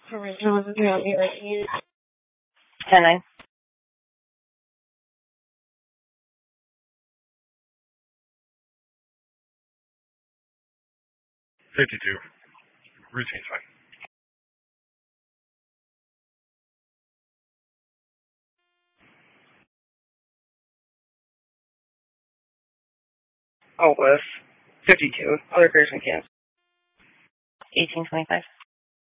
Original was around 8:19. 10-9. 52. Routine fine. Alt list. 52. Other person can't. 1825.